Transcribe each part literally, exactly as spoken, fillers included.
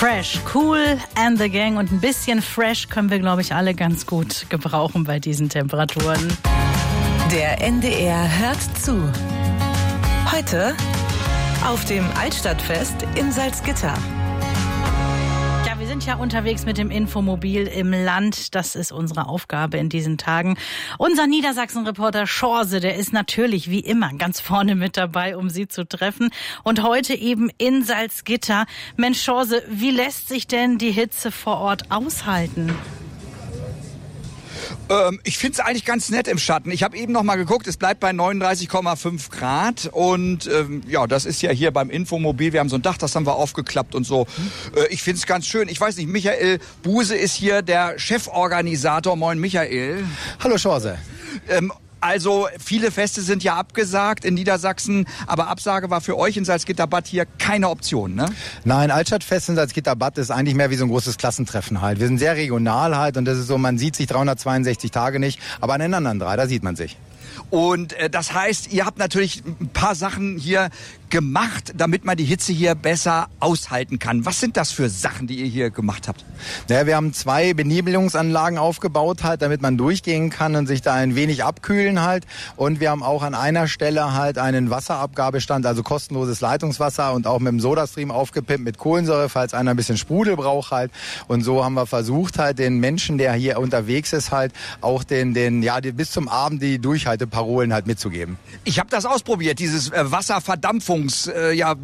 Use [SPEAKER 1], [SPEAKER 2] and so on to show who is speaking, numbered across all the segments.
[SPEAKER 1] Fresh, Kool and the Gang und ein bisschen Fresh können wir, glaube ich, alle ganz gut gebrauchen bei diesen Temperaturen.
[SPEAKER 2] Der N D R hört zu. Heute auf dem Altstadtfest in Salzgitter.
[SPEAKER 1] Ja, wir sind ja unterwegs mit dem Infomobil im Land. Das ist unsere Aufgabe in diesen Tagen. Unser Niedersachsen-Reporter Schorse, der ist natürlich wie immer ganz vorne mit dabei, um Sie zu treffen. Und heute eben in Salzgitter. Mensch, Schorse, wie lässt sich denn die Hitze vor Ort aushalten?
[SPEAKER 3] Ähm, ich finde es eigentlich ganz nett im Schatten. Ich habe eben noch mal geguckt, es bleibt bei neununddreißig Komma fünf Grad und ähm, ja, das ist ja hier beim Infomobil. Wir haben so ein Dach, das haben wir aufgeklappt und so. Äh, ich finde es ganz schön. Ich weiß nicht, Michael Buse ist hier der Cheforganisator. Moin, Michael.
[SPEAKER 4] Hallo, Schorse.
[SPEAKER 3] Ähm, Also viele Feste sind ja abgesagt in Niedersachsen, aber Absage war für euch in Salzgitter-Bad hier keine Option, ne?
[SPEAKER 4] Nein, Altstadtfest in Salzgitter-Bad ist eigentlich mehr wie so ein großes Klassentreffen halt. Wir sind sehr regional halt und das ist so, man sieht sich dreihundertzweiundsechzig Tage nicht, aber an den anderen drei, da sieht man sich.
[SPEAKER 3] Und äh, das heißt, ihr habt natürlich ein paar Sachen hier gemacht, damit man die Hitze hier besser aushalten kann. Was sind das für Sachen, die ihr hier gemacht habt?
[SPEAKER 4] Naja, wir haben zwei Benebelungsanlagen aufgebaut halt, damit man durchgehen kann und sich da ein wenig abkühlen halt. Und wir haben auch an einer Stelle halt einen Wasserabgabestand, also kostenloses Leitungswasser und auch mit dem Sodastream aufgepimpt mit Kohlensäure, falls einer ein bisschen Sprudel braucht halt. Und so haben wir versucht halt den Menschen, der hier unterwegs ist halt, auch den, den ja, die, bis zum Abend die Durchhalteparolen halt mitzugeben.
[SPEAKER 3] Ich habe das ausprobiert, dieses äh, Wasserverdampfungs Äh, ja,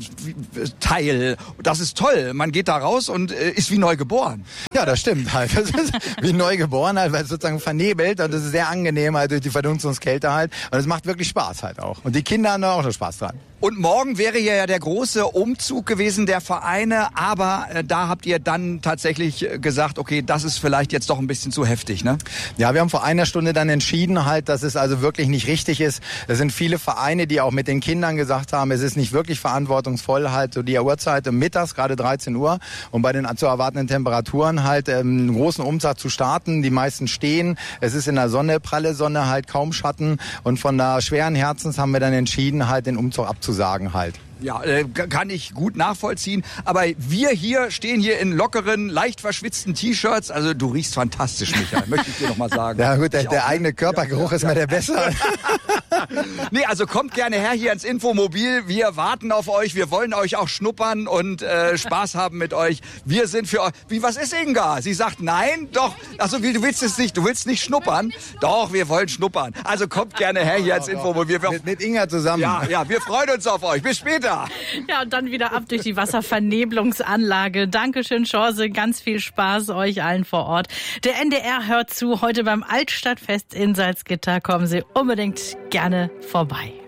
[SPEAKER 3] Teil. Das ist toll. Man geht da raus und äh, ist wie neu geboren.
[SPEAKER 4] Ja, das stimmt halt. Das ist wie neu geboren halt, weil es sozusagen vernebelt und das ist sehr angenehm halt durch die Verdunstungskälte halt. Und es macht wirklich Spaß halt auch. Und die Kinder haben da auch noch Spaß dran.
[SPEAKER 3] Und morgen wäre ja der große Umzug gewesen der Vereine, aber äh, da habt ihr dann tatsächlich gesagt, okay, das ist vielleicht jetzt doch ein bisschen zu heftig, ne?
[SPEAKER 4] Ja, wir haben vor einer Stunde dann entschieden halt, dass es also wirklich nicht richtig ist. Es sind viele Vereine, die auch mit den Kindern gesagt haben, es ist nicht wirklich verantwortungsvoll halt so die Uhrzeit mittags, gerade dreizehn Uhr und bei den zu erwartenden Temperaturen halt ähm, einen großen Umzug zu starten. Die meisten stehen, es ist in der Sonne, pralle Sonne halt, kaum Schatten und von da schweren Herzens haben wir dann entschieden halt den Umzug abzusagen. Zu sagen halt.
[SPEAKER 3] Ja, äh, kann ich gut nachvollziehen. Aber wir hier stehen hier in lockeren, leicht verschwitzten T-Shirts. Also du riechst fantastisch, Michael, möchte ich dir noch mal sagen.
[SPEAKER 4] Ja gut, der, der
[SPEAKER 3] auch,
[SPEAKER 4] eigene Körpergeruch ja, ist ja, mir ja. der bessere.
[SPEAKER 3] Nee, also kommt gerne her hier ins Infomobil. Wir warten auf euch. Wir wollen euch auch schnuppern und äh, Spaß haben mit euch. Wir sind für euch. Wie, was ist Inga? Sie sagt nein, doch. Also wie, du willst es nicht, du willst nicht schnuppern? Doch, wir wollen schnuppern. Also kommt gerne her hier ins Infomobil.
[SPEAKER 4] Mit, mit Inga zusammen.
[SPEAKER 3] Ja, ja, wir freuen uns auf euch. Bis später.
[SPEAKER 1] Ja, und dann wieder ab durch die Wasservernebelungsanlage. Dankeschön, Schorse. Ganz viel Spaß euch allen vor Ort. Der N D R hört zu. Heute beim Altstadtfest in Salzgitter. Kommen Sie unbedingt gerne vorbei.